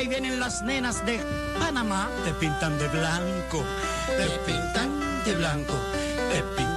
ahí vienen las nenas de Panamá. Te pintan de blanco, te pintan de blanco, te pintan